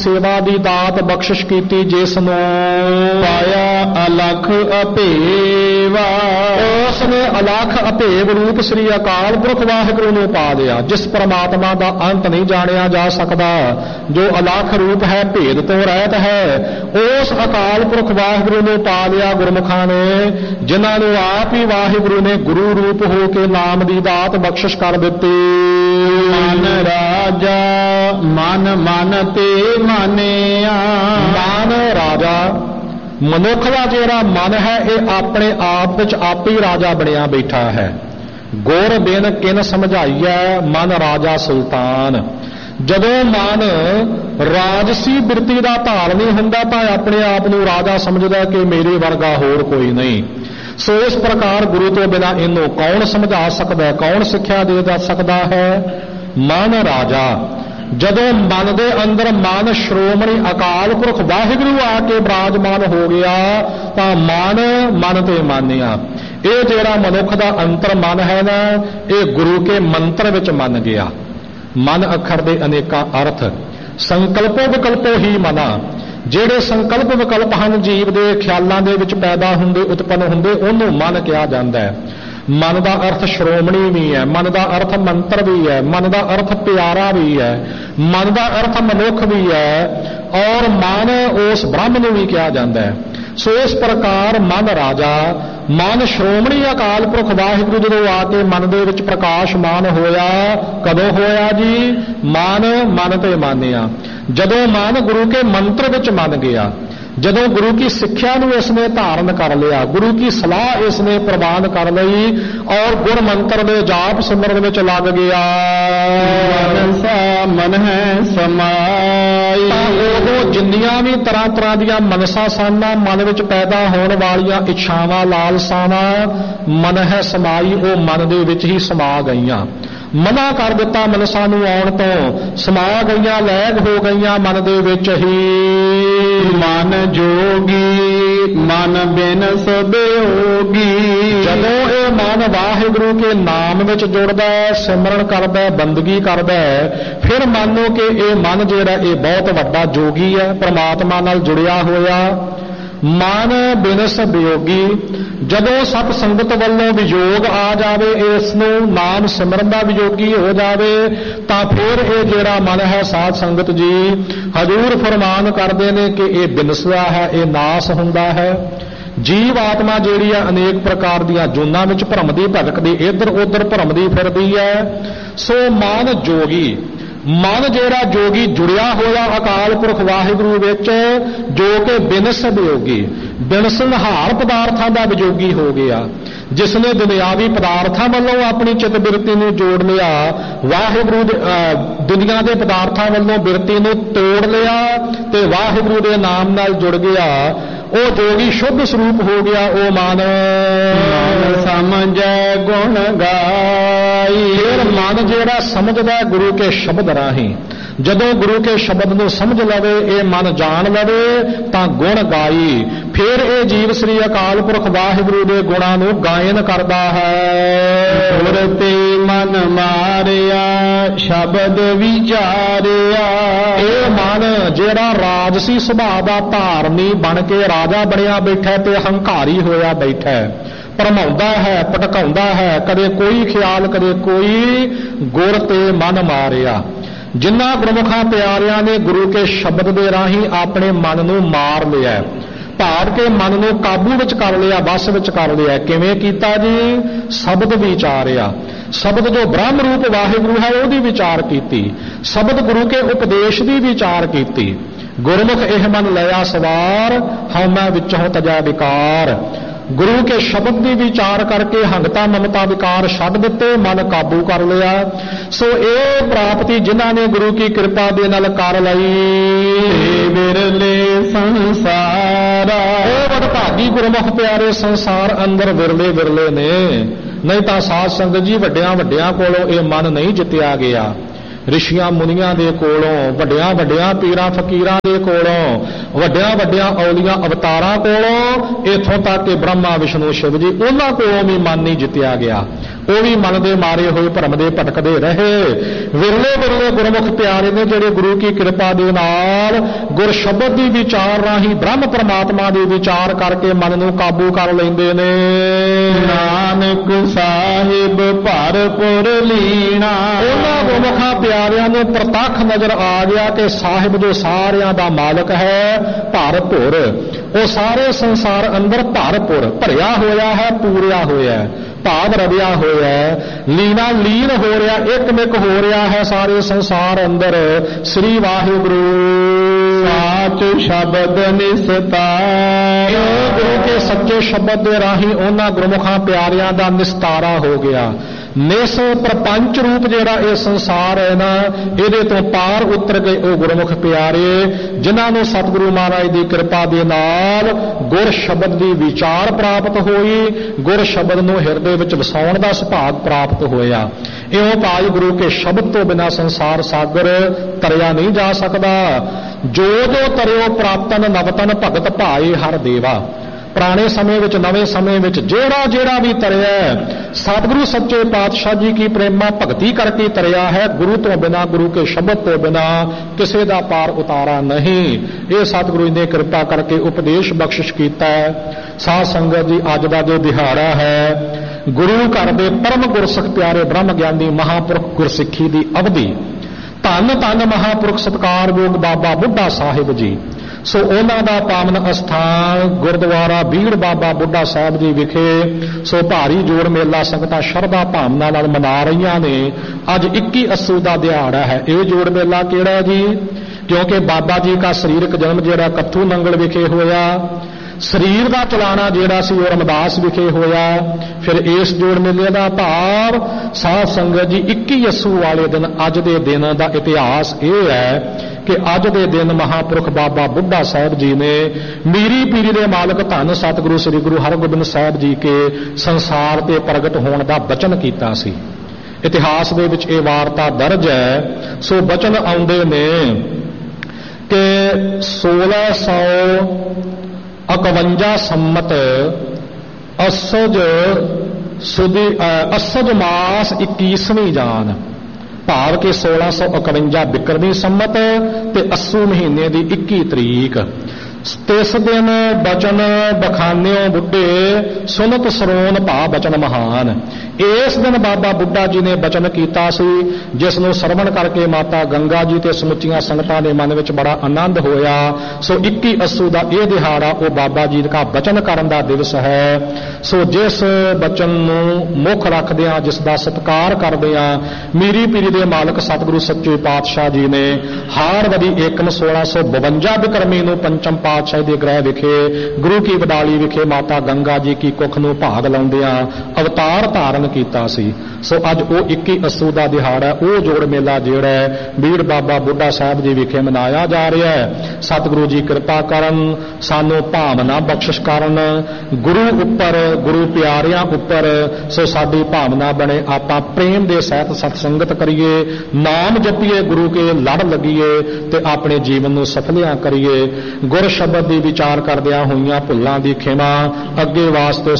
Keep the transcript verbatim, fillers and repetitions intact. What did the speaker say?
ਸੇਵਾ ਦੀ ਦਾਤ ਬਖਸ਼ਿਸ਼ ਕੀਤੀ ਜਿਸ ਨੂੰ ਪਾਇਆ ਅਲਖ ਅਭੇਵਾ। ਉਸ ਨੇ ਅਲਖ ਅਭੇਵ ਰੂਪ ਸ੍ਰੀ ਅਕਾਲ ਪੁਰਖ ਵਾਹਿਗੁਰੂ ਨੂੰ ਪਾ ਲਿਆ, ਜਿਸ ਪਰਮਾਤਮਾ ਦਾ ਅੰਤ ਨਹੀਂ ਜਾਣਿਆ ਜਾ ਸਕਦਾ, ਜੋ ਅਲਖ ਰੂਪ ਹੈ, ਭੇਦ ਤੋਂ ਰਹਿਤ ਹੈ। ਉਸ ਅਕਾਲ ਪੁਰਖ ਵਾਹਿਗੁਰੂ ਨੂੰ ਪਾ ਲਿਆ ਗੁਰਮੁਖਾਂ ਨੇ, ਜਿਨ੍ਹਾਂ ਨੂੰ ਆਪ ਹੀ ਵਾਹਿਗੁਰੂ ਨੇ ਗੁਰੂ ਰੂਪ ਹੋ ਕੇ ਨਾਮ ਦੀ ਦਾਤ ਬਖਸ਼ਿਸ਼ ਕਰ ਦਿੱਤੀ। ਮਨ ਰਾਜਾ ਮਨ ਮਨ ਤੇ ਮਾਨਿਆ। ਮਨ ਰਾਜਾ, ਮਨੁੱਖ ਦਾ ਜਿਹੜਾ ਮਨ ਹੈ ਇਹ ਆਪਣੇ ਆਪ ਵਿੱਚ ਆਪ ਹੀ ਰਾਜਾ ਬਣਿਆ ਬੈਠਾ ਹੈ। ਗੁਰ ਬਿਨ ਕਿਨ ਸਮਝਾਈਐ ਮਨ ਰਾਜਾ ਸੁਲਤਾਨ। ਜਦੋਂ ਮਨ ਰਾਜਸੀ ਬਿਰਤੀ ਦਾ ਧਾਰ ਨਹੀਂ ਹੁੰਦਾ ਤਾਂ ਆਪਣੇ ਆਪ ਨੂੰ ਰਾਜਾ ਸਮਝਦਾ ਕਿ ਮੇਰੇ ਵਰਗਾ ਹੋਰ ਕੋਈ ਨਹੀਂ। ਸੋ ਇਸ ਪ੍ਰਕਾਰ ਗੁਰੂ ਤੋਂ ਬਿਨਾਂ ਇਹਨੂੰ ਕੌਣ ਸਮਝਾ ਸਕਦਾ, ਕੌਣ ਸਿੱਖਿਆ ਦੇ ਜਾ ਸਕਦਾ ਹੈ? ਮਨ ਰਾਜਾ। ਜਦੋਂ ਮਨ ਦੇ ਅੰਦਰ ਮਨ ਸ਼੍ਰੋਮਣੀ ਅਕਾਲ ਪੁਰਖ ਵਾਹਿਗੁਰੂ ਆ ਕੇ ਬਿਰਾਜਮਾਨ ਹੋ ਗਿਆ ਤਾਂ ਮਨ ਮਨ ਤੇ ਮਾਨਿਆ। ਇਹ ਜਿਹੜਾ ਮਨੁੱਖ ਦਾ ਅੰਤਰ ਮਨ ਹੈ ਨਾ, ਇਹ ਗੁਰੂ ਕੇ ਮੰਤਰ ਵਿੱਚ ਮੰਨ ਗਿਆ। ਮਨ ਅੱਖਰ ਦੇ ਅਨੇਕਾਂ ਅਰਥ, ਸੰਕਲਪੋ ਵਿਕਲਪੋ ਹੀ ਮਨਾ। ਜਿਹੜੇ ਸੰਕਲਪ ਵਿਕਲਪ ਹਨ ਜੀਵ ਦੇ ਖਿਆਲਾਂ ਦੇ ਵਿੱਚ ਪੈਦਾ ਹੁੰਦੇ, ਉਤਪੰਨ ਹੁੰਦੇ, ਉਹਨੂੰ ਮਨ ਕਿਹਾ ਜਾਂਦਾ ਹੈ। ਮਨ ਦਾ ਅਰਥ ਸ਼੍ਰੋਮਣੀ ਵੀ ਹੈ, ਮਨ ਦਾ ਅਰਥ ਮੰਤਰ ਵੀ ਹੈ, ਮਨ ਦਾ ਅਰਥ ਪਿਆਰਾ ਵੀ ਹੈ, ਮਨ ਦਾ ਅਰਥ ਮਨੁੱਖ ਵੀ ਹੈ, ਔਰ ਮਨ ਉਸ ਬ੍ਰਹਮ ਨੂੰ ਵੀ ਕਿਹਾ ਜਾਂਦਾ ਹੈ। ਸੋ ਇਸ ਪ੍ਰਕਾਰ ਮਨ ਰਾਜਾ, ਮਨ ਸ਼੍ਰੋਮਣੀ ਅਕਾਲ ਪੁਰਖ ਵਾਹਿਗੁਰੂ ਜਦੋਂ ਆ ਕੇ ਮਨ ਦੇ ਵਿੱਚ ਪ੍ਰਕਾਸ਼ਮਾਨ ਹੋਇਆ, ਕਦੋਂ ਹੋਇਆ ਜੀ? ਮਨ ਮਨ ਤੇ ਮਾਨਿਆ। ਜਦੋਂ ਮਨ ਗੁਰੂ ਕੇ ਮੰਤਰ ਵਿੱਚ ਮੰਨ ਗਿਆ, ਜਦੋਂ ਗੁਰੂ ਕੀ ਸਿੱਖਿਆ ਨੂੰ ਇਸਨੇ ਧਾਰਨ ਕਰ ਲਿਆ, ਗੁਰੂ ਕੀ ਸਲਾਹ ਇਸਨੇ ਪ੍ਰਵਾਨ ਕਰ ਲਈ ਔਰ ਗੁਰ ਮੰਤਰ ਦੇ ਜਾਪ ਸਿਮਰਨ ਵਿੱਚ ਲੱਗ ਗਿਆ। ਮਨਸਾ ਮਨ ਹੈ ਸਮਾਈ। ਤਾਂ ਉਦੋਂ ਜਿੰਨੀਆਂ ਵੀ ਤਰ੍ਹਾਂ ਤਰ੍ਹਾਂ ਦੀਆਂ ਮਨਸਾ ਸਨ, ਮਨ ਵਿੱਚ ਪੈਦਾ ਹੋਣ ਵਾਲੀਆਂ ਇੱਛਾਵਾਂ, ਲਾਲਸਾਵਾਂ, ਮਨ ਹੈ ਸਮਾਈ, ਉਹ ਮਨ ਦੇ ਵਿੱਚ ਹੀ ਸਮਾ ਗਈਆਂ। ਮਨਾ ਕਰ ਦਿੱਤਾ ਮਨਸਾ ਨੂੰ ਆਉਣ ਤੋਂ, ਸਮਾ ਗਈਆਂ, ਲੈਗ ਹੋ ਗਈਆਂ ਮਨ ਦੇ ਵਿੱਚ ਹੀ। ਮਨ ਜੋਗੀ ਮਨ ਬਿਨ ਸਬਿਯੋਗੀ। ਜਦੋਂ ਇਹ ਮਨ ਵਾਹਿਗੁਰੂ ਕੇ ਨਾਮ ਵਿੱਚ ਜੁੜਦਾ ਹੈ, ਸਿਮਰਨ ਕਰਦਾ ਹੈ, ਬੰਦਗੀ ਕਰਦਾ ਹੈ, ਫਿਰ ਮੰਨੋ ਕਿ ਇਹ ਮਨ ਜਿਹੜਾ ਇਹ ਬਹੁਤ ਵੱਡਾ ਜੋਗੀ ਹੈ, ਪਰਮਾਤਮਾ ਨਾਲ ਜੁੜਿਆ ਹੋਇਆ। ਮਨ ਬਿਨਸ ਵਿਯੋਗੀ। ਜਦੋਂ ਸਤ ਸੰਗਤ ਵੱਲੋਂ ਵਿਯੋਗ ਆ ਜਾਵੇ, ਇਸ ਨੂੰ ਨਾਮ ਸਿਮਰਨ ਦਾ ਵਿਯੋਗੀ ਹੋ ਜਾਵੇ, ਤਾਂ ਫਿਰ ਇਹ ਜਿਹੜਾ ਮਨ ਹੈ ਸਾਧ ਸੰਗਤ ਜੀ ਹਜ਼ੂਰ ਫਰਮਾਨ ਕਰਦੇ ਨੇ ਕਿ ਇਹ ਬਿਨਸਦਾ ਹੈ, ਇਹ ਨਾਸ ਹੁੰਦਾ ਹੈ। ਜੀਵ ਆਤਮਾ ਜਿਹੜੀ ਹੈ ਅਨੇਕ ਪ੍ਰਕਾਰ ਦੀਆਂ ਜੂਨਾਂ ਵਿੱਚ ਭਰਮਦੀ ਭਟਕਦੀ, ਇੱਧਰ ਉੱਧਰ ਭਰਮਦੀ ਫਿਰਦੀ ਹੈ। ਸੋ ਮਨ ਜੋਗੀ, ਮਨ ਜਿਹੜਾ ਜੋਗੀ ਜੁੜਿਆ ਹੋਇਆ ਅਕਾਲ ਪੁਰਖ ਵਾਹਿਗੁਰੂ ਵਿੱਚ, ਜੋ ਕਿ ਬਿਨਸ ਵਿਯੋਗੀ, ਬਿਨਸਨਹਾਰ ਪਦਾਰਥਾਂ ਦਾ ਵਿਯੋਗੀ ਹੋ ਗਿਆ। ਜਿਸ ਨੇ ਦੁਨਿਆਵੀ ਪਦਾਰਥਾਂ ਵੱਲੋਂ ਆਪਣੀ ਚਿੱਤ ਬਿਰਤੀ ਨੂੰ ਜੋੜ ਲਿਆ, ਵਾਹਿਗੁਰੂ ਦੁਨੀਆ ਦੇ ਪਦਾਰਥਾਂ ਵੱਲੋਂ ਬਿਰਤੀ ਨੂੰ ਤੋੜ ਲਿਆ ਤੇ ਵਾਹਿਗੁਰੂ ਦੇ ਨਾਮ ਨਾਲ ਜੁੜ ਗਿਆ, ਉਹ ਜੋਗੀ ਸ਼ੁੱਧ ਸਰੂਪ ਹੋ ਗਿਆ। ਉਹ ਮਨ ਸਮਝੈ ਗੁਣ ਗਾਈ। ਫਿਰ ਮਨ ਜਿਹੜਾ ਸਮਝਦਾ ਗੁਰੂ ਕੇ ਸ਼ਬਦ ਰਾਹੀਂ, ਜਦੋਂ ਗੁਰੂ ਕੇ ਸ਼ਬਦ ਨੂੰ ਸਮਝ ਲਵੇ, ਇਹ ਮਨ ਜਾਣ ਲਵੇ ਤਾਂ ਗੁਣ ਗਾਈ। ਫਿਰ ਇਹ ਜੀਵ ਸ੍ਰੀ ਅਕਾਲ ਪੁਰਖ ਵਾਹਿਗੁਰੂ ਦੇ ਗੁਣਾਂ ਨੂੰ ਗਾਇਨ ਕਰਦਾ ਹੈ। ਗੁਰ ਤੇ ਮਨ ਮਾਰਿਆ ਸ਼ਬਦ ਵਿਚਾਰਿਆ। ਇਹ ਮਨ ਜਿਹੜਾ ਰਾਜਸੀ ਸੁਭਾਅ ਦਾ ਧਾਰਨੀ ਬਣ ਕੇ ਰਾਜਾ ਬਣਿਆ ਬੈਠਾ ਤੇ ਹੰਕਾਰੀ ਹੋਇਆ ਬੈਠਾ, ਭਰਮਾਉਂਦਾ ਹੈ, ਭਟਕਾਉਂਦਾ ਹੈ, ਕਦੇ ਕੋਈ ਖਿਆਲ, ਕਦੇ ਕੋਈ, ਗੁਰ ਤੇ ਮਨ ਮਾਰਿਆ। ਜਿਨ੍ਹਾਂ ਗੁਰਮੁਖਾਂ ਪਿਆਰਿਆਂ ਨੇ ਗੁਰੂ ਕੇ ਸ਼ਬਦ ਦੇ ਰਾਹੀਂ ਆਪਣੇ ਮਨ ਨੂੰ ਮਾਰ ਲਿਆ, ਭਾਵ ਕੇ ਮਨ ਨੂੰ ਕਾਬੂ ਵਿੱਚ ਕਰ ਲਿਆ, ਵਸ ਵਿੱਚ ਕਰ ਲਿਆ। ਕਿਵੇਂ ਕੀਤਾ ਜੀ? ਸ਼ਬਦ ਵਿਚਾਰਿਆ। ਸ਼ਬਦ ਜੋ ਬ੍ਰਹਮ ਰੂਪ ਵਾਹਿਗੁਰੂ ਹੈ ਉਹਦੀ ਵਿਚਾਰ ਕੀਤੀ, ਸ਼ਬਦ ਗੁਰੂ ਕੇ ਉਪਦੇਸ਼ ਦੀ ਵਿਚਾਰ ਕੀਤੀ। ਗੁਰਮੁਖ ਇਹ ਮਨ ਲਿਆ ਸਵਾਰ, ਹਉਮੈ ਵਿੱਚੋਂ ਤਜੈ ਵਿਕਾਰ। ਗੁਰੂ ਕੇ ਸ਼ਬਦ ਦੀ ਵਿਚਾਰ ਕਰਕੇ ਹੰਗਤਾ ਮਮਤਾ ਵਿਕਾਰ ਛੱਡ ਦਿੱਤੇ, ਮਨ ਕਾਬੂ ਕਰ ਲਿਆ। ਸੋ ਇਹ ਪ੍ਰਾਪਤੀ ਜਿਨ੍ਹਾਂ ਨੇ ਗੁਰੂ ਕੀ ਕਿਰਪਾ ਦੇ ਨਾਲ ਕਰ ਲਈ, ਵਿਰਲੇ ਸੰਸਾਰਾ। ਉਹ ਵਡਭਾਗੀ ਗੁਰਮੁਖ ਪਿਆਰੇ ਸੰਸਾਰ ਅੰਦਰ ਵਿਰਲੇ ਵਿਰਲੇ ਨੇ। ਨਹੀਂ ਤਾਂ ਸਾਧ ਸੰਗਤ ਜੀ ਵੱਡਿਆਂ ਵੱਡਿਆਂ ਕੋਲੋਂ ਇਹ ਮਨ ਨਹੀਂ ਜਿੱਤਿਆ ਗਿਆ। ਰਿਸ਼ੀਆਂ ਮੁਨੀਆਂ ਦੇ ਕੋਲੋਂ, ਵੱਡਿਆਂ ਵੱਡਿਆਂ ਪੀਰਾਂ ਫਕੀਰਾਂ ਦੇ ਕੋਲੋਂ, ਵੱਡਿਆਂ ਵੱਡਿਆਂ ਔਲੀਆਂ ਅਵਤਾਰਾਂ ਕੋਲੋਂ, ਇੱਥੋਂ ਤੱਕ ਕਿ ਬ੍ਰਹਮਾ ਵਿਸ਼ਨੂੰ ਸ਼ਿਵ ਜੀ ਉਹਨਾਂ ਕੋਲੋਂ ਵੀ ਮਨ ਨਹੀਂ ਜਿੱਤਿਆ ਗਿਆ। ਉਹ ਵੀ ਮਨ ਦੇ ਮਾਰੇ ਹੋਏ ਭਰਮ ਦੇ ਭਟਕਦੇ ਰਹੇ। ਵਿਰਲੇ ਵਿਰਲੇ ਗੁਰਮੁਖ ਪਿਆਰੇ ਨੇ ਜਿਹੜੇ ਗੁਰੂ ਕੀ ਕਿਰਪਾ ਦੇ ਨਾਲ ਗੁਰ ਸ਼ਬਦ ਦੀ ਵਿਚਾਰ ਰਾਹੀਂ ਬ੍ਰਹਮ ਪਰਮਾਤਮਾ ਦੀ ਵਿਚਾਰ ਕਰਕੇ ਮਨ ਨੂੰ ਕਾਬੂ ਕਰ ਲੈਂਦੇ ਨੇ। ਨਾਨਕ ਸਾਹਿਬ ਭਰਪੁਰ ਲੀਣਾ। ਉਹਨਾਂ ਗੁਰਮੁਖਾਂ ਪਿਆਰਿਆਂ ਨੂੰ ਪ੍ਰਤੱਖ ਨਜ਼ਰ ਆ ਗਿਆ ਕਿ ਸਾਹਿਬ ਜੋ ਸਾਰਿਆਂ ਦਾ ਮਾਲਕ ਹੈ, ਭਰਪੁਰ, ਉਹ ਸਾਰੇ ਸੰਸਾਰ ਅੰਦਰ ਭਰਪੁਰ ਭਰਿਆ ਹੋਇਆ ਹੈ, ਪੂਰਿਆ ਹੋਇਆ ਹੈ, ਭਾਵ ਰਵਿਆ ਹੋਇਆ ਹੈ, ਲੀਨਾ ਲੀਨ ਹੋ ਰਿਹਾ, ਇੱਕਮਿਕ ਹੋ ਰਿਹਾ ਹੈ ਸਾਰੇ ਸੰਸਾਰ ਅੰਦਰ। ਸ੍ਰੀ ਵਾਹਿਗੁਰੂ ਸਾਚ ਸ਼ਬਦ ਨਿਸਤਾਰ। ਗੁਰੂ ਕੇ ਸੱਚੇ ਸ਼ਬਦ ਦੇ ਰਾਹੀਂ ਉਹਨਾਂ ਗੁਰਮੁਖਾਂ ਪਿਆਰਿਆਂ ਦਾ ਨਿਸਤਾਰਾ ਹੋ ਗਿਆ। ਨਿਸ ਪ੍ਰਪੰਚ ਰੂਪ ਜਿਹੜਾ ਇਹ ਸੰਸਾਰ ਹੈ ਨਾ, ਇਹਦੇ ਤੋਂ ਪਾਰ ਉਤਰ ਗਏ ਉਹ ਗੁਰਮੁਖ ਪਿਆਰੇ ਜਿਨ੍ਹਾਂ ਨੂੰ ਸਤਿਗੁਰੂ ਮਹਾਰਾਜ ਦੀ ਕਿਰਪਾ ਦੇ ਨਾਲ ਗੁਰ ਸ਼ਬਦ ਦੀ ਵਿਚਾਰ ਪ੍ਰਾਪਤ ਹੋਈ, ਗੁਰ ਸ਼ਬਦ ਨੂੰ ਹਿਰਦੇ ਵਿੱਚ ਵਸਾਉਣ ਦਾ ਸੁਭਾਗ ਪ੍ਰਾਪਤ ਹੋਇਆ। ਇਉਂ ਭਾਈ ਗੁਰੂ ਕੇ ਸ਼ਬਦ ਤੋਂ ਬਿਨਾਂ ਸੰਸਾਰ ਸਾਗਰ ਤਰਿਆ ਨਹੀਂ ਜਾ ਸਕਦਾ। ਜੋ ਜੋ ਤਰਿਓ ਪ੍ਰਾਪਤਨ ਨਵਤਨ ਭਗਤ ਭਾਏ ਹਰ ਦੇਵਾ। ਪੁਰਾਣੇ ਸਮੇਂ ਵਿੱਚ, ਨਵੇਂ ਸਮੇਂ ਵਿੱਚ ਜਿਹੜਾ ਜਿਹੜਾ ਵੀ ਤਰਿਆ ਸਤਿਗੁਰੂ ਸੱਚੇ ਪਾਤਸ਼ਾਹ ਜੀ ਕੀ ਪ੍ਰੇਮਾ ਭਗਤੀ ਕਰਕੇ ਤਰਿਆ ਹੈ। ਗੁਰੂ ਤੋਂ ਬਿਨਾਂ, ਗੁਰੂ ਕੇ ਸ਼ਬਦ ਤੋਂ ਬਿਨਾਂ ਕਿਸੇ ਦਾ ਪਾਰ ਉਤਾਰਾ ਨਹੀਂ। ਇਹ ਸਤਿਗੁਰੂ ਨੇ ਕਿਰਪਾ ਕਰਕੇ ਉਪਦੇਸ਼ ਬਖਸ਼ਿਸ਼ ਕੀਤਾ ਹੈ। ਸਾਧ ਸੰਗਤ ਜੀ, ਅੱਜ ਦਾ ਜੋ ਦਿਹਾੜਾ ਹੈ ਗੁਰੂ ਘਰ ਦੇ ਪਰਮ ਗੁਰਸਿੱਖ ਪਿਆਰੇ ਬ੍ਰਹਮ ਗਿਆਨੀ ਮਹਾਂਪੁਰਖ ਗੁਰਸਿੱਖੀ ਦੀ ਅਵਧੀ, ਧੰਨ ਧੰਨ ਮਹਾਂਪੁਰਖ ਸਤਿਕਾਰਯੋਗ ਬਾਬਾ ਬੁੱਢਾ ਸਾਹਿਬ ਜੀ। ਸੋ ਉਹਨਾਂ ਦਾ ਪਾਵਨ ਅਸਥਾਨ ਗੁਰਦੁਆਰਾ ਬੀੜ ਬਾਬਾ ਬੁੱਢਾ ਸਾਹਿਬ ਜੀ ਵਿਖੇ ਸੋ ਭਾਰੀ ਜੋੜ ਮੇਲਾ ਸੰਗਤਾਂ ਸ਼ਰਧਾ ਭਾਵਨਾ ਨਾਲ ਮਨਾ ਰਹੀਆਂ ਨੇ। ਅੱਜ ਇੱਕੀ ਅੱਸੂ ਦਾ ਦਿਹਾੜਾ ਹੈ। ਇਹ ਜੋੜ ਮੇਲਾ ਕਿਹੜਾ ਹੈ ਜੀ? ਕਿਉਂਕਿ ਬਾਬਾ ਜੀ ਦਾ ਸਰੀਰਕ ਜਨਮ ਜਿਹੜਾ ਕੱਥੂ ਨੰਗਲ ਵਿਖੇ ਹੋਇਆ, ਸਰੀਰ ਦਾ ਚਲਾਣਾ ਜਿਹੜਾ ਸੀ ਉਹ ਰਮਦਾਸ ਵਿਖੇ ਹੋਇਆ। ਫਿਰ ਇਸ ਜੋੜ ਮੇਲੇ ਦਾ ਭਾਵ ਸਾਧ ਸੰਗਤ ਜੀ ਇੱਕੀ ਅੱਸੂ ਵਾਲੇ ਦਿਨ, ਅੱਜ ਦੇ ਦਿਨ ਦਾ ਇਤਿਹਾਸ ਇਹ ਹੈ ਕਿ ਅੱਜ ਦੇ ਦਿਨ ਮਹਾਂਪੁਰਖ ਬਾਬਾ ਬੁੱਢਾ ਸਾਹਿਬ ਜੀ ਨੇ ਮੀਰੀ ਪੀਰੀ ਦੇ ਮਾਲਕ ਧੰਨ ਸਤਿਗੁਰੂ ਸ੍ਰੀ ਗੁਰੂ ਹਰਗੋਬਿੰਦ ਸਾਹਿਬ ਜੀ ਕੇ ਸੰਸਾਰ ਤੇ ਪ੍ਰਗਟ ਹੋਣ ਦਾ ਬਚਨ ਕੀਤਾ ਸੀ। ਇਤਿਹਾਸ ਦੇ ਵਿੱਚ ਇਹ ਵਾਰਤਾ ਦਰਜ ਹੈ। ਸੋ ਬਚਨ ਆਉਂਦੇ ਨੇ ਕਿ ਸੋਲਾਂ ਸੌ ਇਕਵੰਜਾ ਸੰਮਤ ਅਸਜ ਸੁਦੀ ਅਸਜ ਮਾਸ ਇੱਕੀਸਵੀਂ ਜਾਨ, ਭਾਵ ਕਿ ਸੋਲਾਂ ਸੌ ਇਕਵੰਜਾ ਬਿਕਰਮੀ ਸੰਮਤ ਤੇ ਅੱਸੂ ਮਹੀਨੇ ਦੀ ਇੱਕੀ ਤਰੀਕ। ਤਿਸ ਦਿਨ ਬਚਨ ਬਖਾਨਿਓ ਬੁੱਢੇ ਸੁਨਤ ਸਰੋਨ ਭਾ ਬਚਨ ਮਹਾਨ। ਇਸ ਦਿਨ ਬਾਬਾ ਬੁੱਢਾ ਜੀ ਨੇ ਬਚਨ ਕੀਤਾ ਸੀ, ਜਿਸ ਨੂੰ ਸਰਵਣ ਕਰਕੇ ਮਾਤਾ ਗੰਗਾ ਜੀ ਤੇ ਸਮੁੱਚੀਆਂ ਸੰਗਤਾਂ ਦੇ ਮਨ ਵਿੱਚ ਬੜਾ ਆਨੰਦ ਹੋਇਆ। ਸੋ ਇੱਕੀ ਅੱਸੂ ਦਾ ਇਹ ਦਿਹਾੜਾ ਉਹ ਬਾਬਾ ਜੀ ਦਾ ਬਚਨ ਕਰਨ ਦਾ ਦਿਵਸ ਹੈ। ਸੋ ਜਿਸ ਬਚਨ ਨੂੰ ਮੁੱਖ ਰੱਖਦਿਆਂ, ਜਿਸ ਦਾ ਸਤਿਕਾਰ ਕਰਦਿਆਂ ਮੀਰੀ ਪੀਰੀ ਦੇ ਮਾਲਕ ਸਤਿਗੁਰੂ ਸੱਚੇ ਪਾਤਸ਼ਾਹ ਜੀ ਨੇ ਹਾਰ ਵਦੀ ਏਕਮ ਸੋਲਾਂ ਸੌ ਬਵੰਜਾ ਬਿਕਰਮੀ ਨੂੰ ਪੰਚਮ ਪਾਤਸ਼ਾਹ ਦੇ ਗ੍ਰਹਿ ਵਿਖੇ ਗੁਰੂ ਕੀ ਬਡਾਲੀ ਵਿਖੇ ਮਾਤਾ ਗੰਗਾ ਜੀ ਕੀ ਕੁੱਖ ਨੂੰ ਭਾਗ ਲਾਉਂਦਿਆਂ ਅਵਤਾਰ ਧਾਰਨ ਕੀਤਾ ਸੀ। ਸੋ ਅੱਜ ਉਹ ਇੱਕੀ ਅੱਸੂ ਦਾ ਦਿਹਾੜਾ, ਉਹ ਜੋੜ ਮੇਲਾ ਜਿਹੜਾ ਬੀੜ ਬਾਬਾ ਬੁੱਢਾ ਸਾਹਿਬ ਜੀ ਵਿਖੇ ਮਨਾਇਆ ਜਾ ਰਿਹਾ ਹੈ। ਸਤਿਗੁਰੂ ਜੀ ਕਿਰਪਾ ਕਰਨ, ਸਾਨੂੰ ਭਾਵਨਾ ਬਖਸ਼ਿਸ਼ ਕਰਨ, ਗੁਰੂ ਉੱਪਰ, ਗੁਰੂ ਪਿਆਰਿਆਂ ਉੱਪਰ ਸੋ ਸਾਡੀ ਭਾਵਨਾ ਬਣੇ। ਆਪਾਂ ਪ੍ਰੇਮ ਦੇ ਸਹਿਤ ਸਤਸੰਗਤ ਕਰੀਏ, ਨਾਮ ਜਪੀਏ, ਗੁਰੂ ਕੇ ਲੜ ਲੱਗੀਏ ਤੇ ਆਪਣੇ ਜੀਵਨ ਨੂੰ ਸਫਲਿਆਂ ਕਰੀਏ। ਗੁਰ ਸ਼ਬਦ ਦੀ ਵਿਚਾਰ ਕਰਦਿਆਂ ਹੋਈਆਂ ਭੁੱਲਾਂ ਦੀ ਖਿਮਾ, ਅੱਗੇ ਵਾਸਤੇ